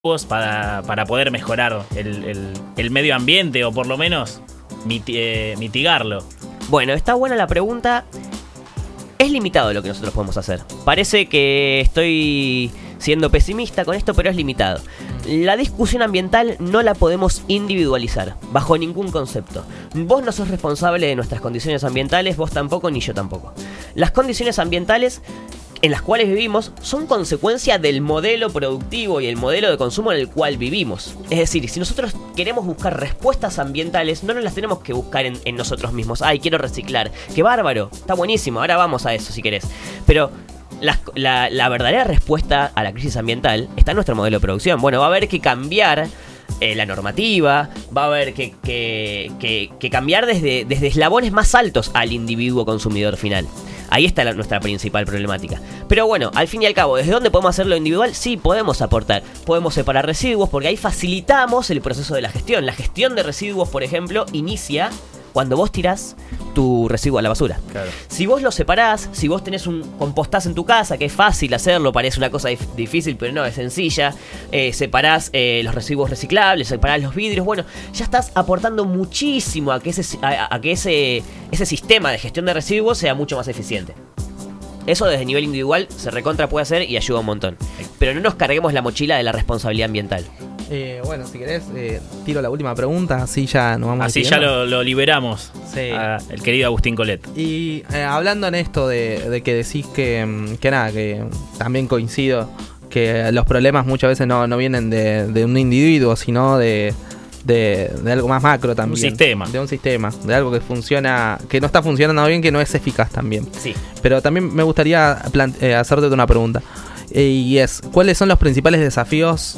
para poder mejorar el medio ambiente o por lo menos mitigarlo? Bueno, está buena la pregunta. Es limitado lo que nosotros podemos hacer. Parece que estoy siendo pesimista con esto, pero es limitado. La discusión ambiental no la podemos individualizar, bajo ningún concepto. Vos no sos responsable de nuestras condiciones ambientales, vos tampoco, ni yo tampoco. Las condiciones ambientales en las cuales vivimos son consecuencia del modelo productivo y el modelo de consumo en el cual vivimos. Es decir, si nosotros queremos buscar respuestas ambientales, no nos las tenemos que buscar en nosotros mismos. Ay, quiero reciclar. ¡Qué bárbaro! Está buenísimo, ahora vamos a eso si querés. Pero la verdadera respuesta a la crisis ambiental está en nuestro modelo de producción. Bueno, va a haber que cambiar la normativa, va a haber que cambiar desde eslabones más altos al individuo consumidor final. Ahí está nuestra principal problemática. Pero bueno, al fin y al cabo, ¿desde dónde podemos hacerlo individual? Sí, podemos aportar. Podemos separar residuos porque ahí facilitamos el proceso de la gestión. La gestión de residuos, por ejemplo, inicia cuando vos tirás tu residuo a la basura. Claro. Si vos lo separás, si vos tenés un compostás en tu casa, que es fácil hacerlo, parece una cosa difícil, pero no, es sencilla. Separás los residuos reciclables, separás los vidrios. Bueno, ya estás aportando muchísimo a que ese sistema de gestión de residuos sea mucho más eficiente. Eso desde nivel individual se recontra puede hacer y ayuda un montón. Pero no nos carguemos la mochila de la responsabilidad ambiental. Bueno, si querés, tiro la última pregunta, así ya nos vamos. Así ya lo liberamos, sí. El querido Agustín Colet. Y hablando en esto de que decís que también coincido, que los problemas muchas veces no vienen de un individuo, sino de algo más macro también. De un sistema, de algo que funciona, que no está funcionando bien, que no es eficaz también. Sí. Pero también me gustaría hacerte una pregunta. Y es, ¿cuáles son los principales desafíos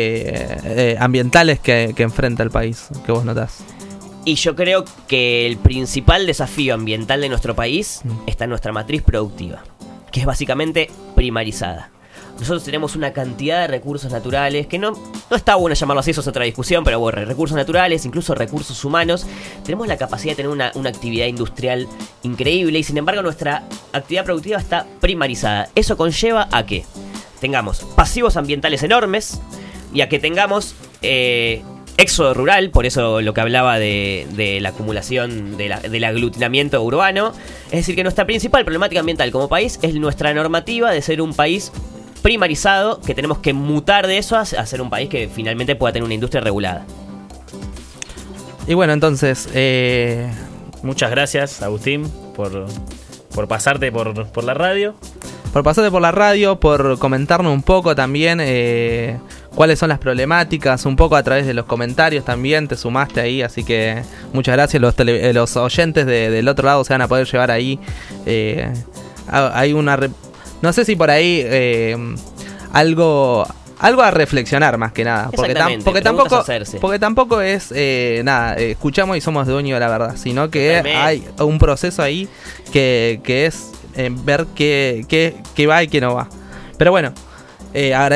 ambientales que enfrenta el país, que vos notás? Y yo creo que el principal desafío ambiental de nuestro país está en nuestra matriz productiva, que es básicamente primarizada. Nosotros tenemos una cantidad de recursos naturales, que no está bueno llamarlo así, eso es otra discusión, pero bueno, recursos naturales, incluso recursos humanos. Tenemos la capacidad de tener una actividad industrial increíble y sin embargo nuestra actividad productiva está primarizada. Eso conlleva a que tengamos pasivos ambientales enormes y a que tengamos éxodo rural, por eso lo que hablaba de la acumulación, del aglutinamiento urbano. Es decir, que nuestra principal problemática ambiental como país es nuestra normativa de ser un país primarizado, que tenemos que mutar de eso a ser un país que finalmente pueda tener una industria regulada. Y bueno, entonces muchas gracias, Agustín, por pasarte por la radio. Por pasarte por la radio, por comentarnos un poco también cuáles son las problemáticas, un poco a través de los comentarios también, te sumaste ahí, así que muchas gracias. Los oyentes del otro lado se van a poder llevar ahí. Hay no sé si por ahí algo a reflexionar más que nada, porque tampoco es escuchamos y somos dueños de la verdad, sino que hay un proceso ahí que es ver qué va y qué no va. Pero bueno, agradecemos